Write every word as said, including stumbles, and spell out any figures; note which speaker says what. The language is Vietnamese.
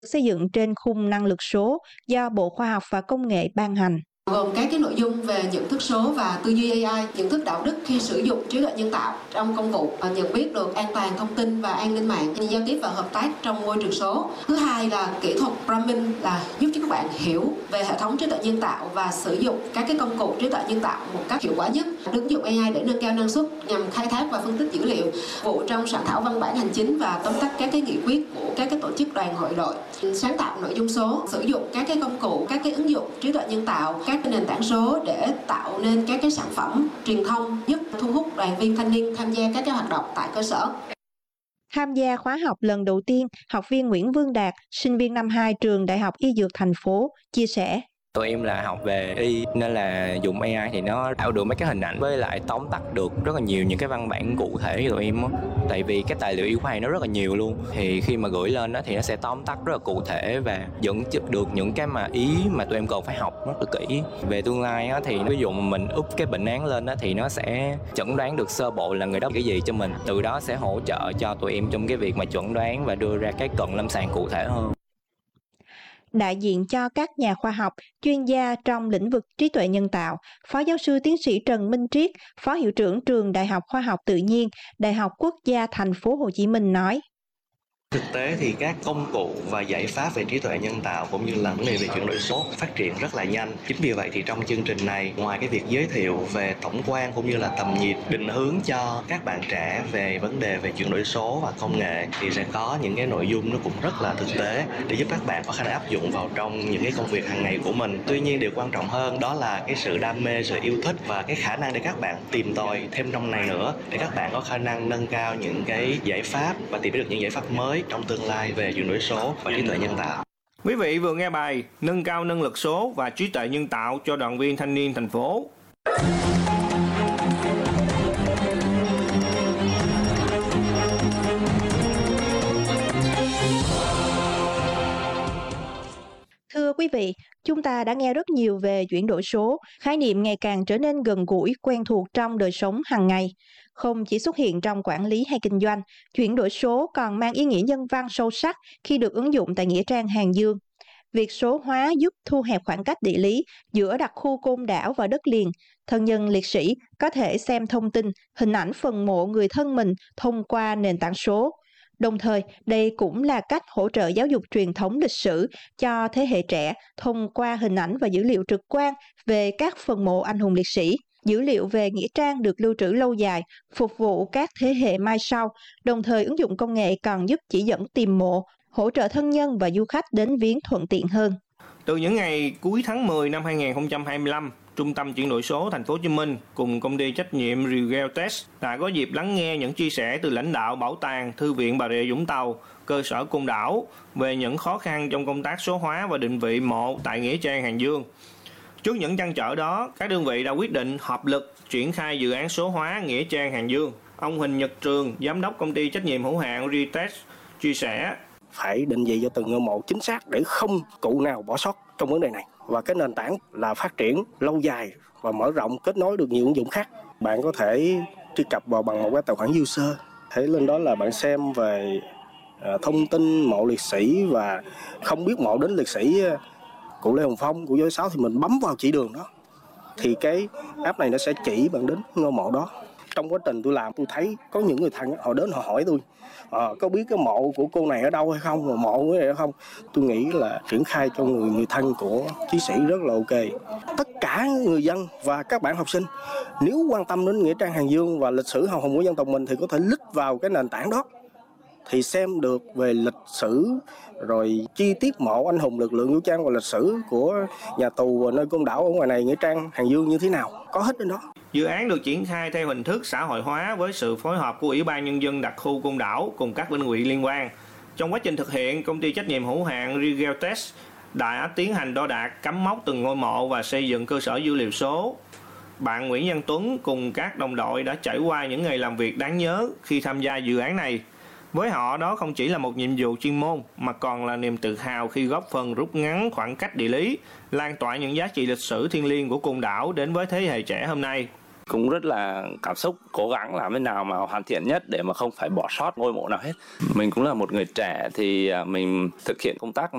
Speaker 1: xây dựng trên khung năng lực số do Bộ Khoa học và Công nghệ ban hành.
Speaker 2: Gồm các cái nội dung về nhận thức số và tư duy a i, nhận thức đạo đức khi sử dụng trí tuệ nhân tạo trong công vụ, nhận biết được an toàn thông tin và an ninh mạng, giao tiếp và hợp tác trong môi trường số. Thứ hai là kỹ thuật programming, là giúp cho các bạn hiểu về hệ thống trí tuệ nhân tạo và sử dụng các cái công cụ trí tuệ nhân tạo một cách hiệu quả nhất. Ứng dụng a i để nâng cao năng suất nhằm khai thác và phân tích dữ liệu, vụ trong soạn thảo văn bản hành chính và tóm tắt các cái nghị quyết của các cái tổ chức đoàn hội đội, sáng tạo nội dung số, sử dụng các cái công cụ, các cái ứng dụng trí tuệ nhân tạo, các nền tảng số để tạo nên các cái sản phẩm truyền thông giúp thu hút đoàn viên thanh niên tham gia các cái hoạt động tại cơ sở.
Speaker 1: Tham gia khóa học lần đầu tiên, học viên Nguyễn Vương Đạt, sinh viên năm hai trường Đại học Y Dược thành phố, chia sẻ.
Speaker 3: Tụi em là học về y nên là dùng a i thì nó tạo được mấy cái hình ảnh với lại tóm tắt được rất là nhiều những cái văn bản cụ thể cho tụi em á. Tại vì cái tài liệu y khoa nó rất là nhiều luôn. Thì khi mà gửi lên đó thì nó sẽ tóm tắt rất là cụ thể và dẫn được những cái mà ý mà tụi em cần phải học rất là kỹ. Về tương lai á, thì ví dụ mình úp cái bệnh án lên đó, thì nó sẽ chẩn đoán được sơ bộ là người đó cái gì cho mình. Từ đó sẽ hỗ trợ cho tụi em trong cái việc mà chẩn đoán và đưa ra cái cận lâm sàng cụ thể hơn.
Speaker 1: Đại diện cho các nhà khoa học, chuyên gia trong lĩnh vực trí tuệ nhân tạo, Phó giáo sư tiến sĩ Trần Minh Triết, Phó hiệu trưởng trường Đại học Khoa học Tự nhiên, Đại học Quốc gia Thành phố Hồ Chí Minh nói.
Speaker 4: Thực tế thì các công cụ và giải pháp về trí tuệ nhân tạo cũng như là vấn đề về chuyển đổi số phát triển rất là nhanh. Chính vì vậy thì trong chương trình này, ngoài cái việc giới thiệu về tổng quan cũng như là tầm nhìn định hướng cho các bạn trẻ về vấn đề về chuyển đổi số và công nghệ, thì sẽ có những cái nội dung nó cũng rất là thực tế để giúp các bạn có khả năng áp dụng vào trong những cái công việc hàng ngày của mình. Tuy nhiên điều quan trọng hơn đó là cái sự đam mê, sự yêu thích và cái khả năng để các bạn tìm tòi thêm trong này nữa, để các bạn có khả năng nâng cao những cái giải pháp và tìm được những giải pháp mới trong tương lai về chuyển đổi số và trí tuệ nhân tạo.
Speaker 5: Quý vị vừa nghe bài Nâng cao năng lực số và trí tuệ nhân tạo cho đoàn viên thanh niên thành phố.
Speaker 1: Thưa quý vị, chúng ta đã nghe rất nhiều về chuyển đổi số, khái niệm ngày càng trở nên gần gũi, quen thuộc trong đời sống hàng ngày. Không chỉ xuất hiện trong quản lý hay kinh doanh, chuyển đổi số còn mang ý nghĩa nhân văn sâu sắc khi được ứng dụng tại Nghĩa Trang Hàng Dương. Việc số hóa giúp thu hẹp khoảng cách địa lý giữa đặc khu Côn Đảo và đất liền. Thân nhân liệt sĩ có thể xem thông tin, hình ảnh phần mộ người thân mình thông qua nền tảng số. Đồng thời, đây cũng là cách hỗ trợ giáo dục truyền thống lịch sử cho thế hệ trẻ thông qua hình ảnh và dữ liệu trực quan về các phần mộ anh hùng liệt sĩ. Dữ liệu về Nghĩa Trang được lưu trữ lâu dài, phục vụ các thế hệ mai sau. Đồng thời, ứng dụng công nghệ còn giúp chỉ dẫn tìm mộ, hỗ trợ thân nhân và du khách đến viếng thuận tiện hơn.
Speaker 5: Từ những ngày cuối tháng mười năm hai nghìn không trăm hai mươi lăm, Trung tâm Chuyển đổi số Thành phố Hồ Chí Minh cùng công ty trách nhiệm Regeltest đã có dịp lắng nghe những chia sẻ từ lãnh đạo Bảo tàng, Thư viện Bà Rịa Vũng Tàu, cơ sở Côn Đảo về những khó khăn trong công tác số hóa và định vị mộ tại Nghĩa Trang Hàng Dương. Trước những trăn trở đó, các đơn vị đã quyết định hợp lực triển khai dự án số hóa Nghĩa Trang Hàng Dương. Ông Huỳnh Nhật Trường, giám đốc công ty trách nhiệm hữu hạn Retest chia sẻ:
Speaker 6: phải định vị cho từng ngôi mộ chính xác để không cụ nào bỏ sót trong vấn đề này. Và cái nền tảng là phát triển lâu dài và mở rộng, kết nối được nhiều ứng dụng khác. Bạn có thể truy cập vào bằng một cái tài khoản user. Thế lên đó là bạn xem về thông tin mộ liệt sĩ và không biết mộ đến liệt sĩ cụ Lê Hồng Phong, cụ Giới Sáu thì mình bấm vào chỉ đường đó. Thì cái app này nó sẽ chỉ bạn đến ngôi mộ đó. Trong quá trình tôi làm tôi thấy có những người thân họ đến họ hỏi tôi à, có biết cái mộ của cô này ở đâu hay không, mà mộ của này ở không. Tôi nghĩ là triển khai cho người người thân của chiến sĩ rất là ok. Tất cả người dân và các bạn học sinh nếu quan tâm đến Nghĩa Trang Hàng Dương và lịch sử hào hùng của dân tộc mình thì có thể click vào cái nền tảng đó thì xem được về lịch sử rồi chi tiết mộ anh hùng lực lượng vũ trang và lịch sử của nhà tù và nơi Côn Đảo ở ngoài này Nghĩa Trang Hàng Dương như thế nào, có hết bên đó.
Speaker 5: Dự án được triển khai theo hình thức xã hội hóa với sự phối hợp của Ủy ban Nhân dân đặc khu Côn Đảo cùng các đơn vị liên quan. Trong quá trình thực hiện, công ty trách nhiệm hữu hạn Regeltest đã tiến hành đo đạc, cắm mốc từng ngôi mộ và xây dựng cơ sở dữ liệu số. Bạn Nguyễn Văn Tuấn cùng các đồng đội đã trải qua những ngày làm việc đáng nhớ khi tham gia dự án này. Với họ, đó không chỉ là một nhiệm vụ chuyên môn mà còn là niềm tự hào khi góp phần rút ngắn khoảng cách địa lý, lan tỏa những giá trị lịch sử thiêng liêng của Côn Đảo đến với thế hệ trẻ hôm nay.
Speaker 7: cũng rất là cảm xúc, cố gắng làm thế nào mà hoàn thiện nhất để mà không phải bỏ sót ngôi mộ nào hết. Mình cũng là một người trẻ thì mình thực hiện công tác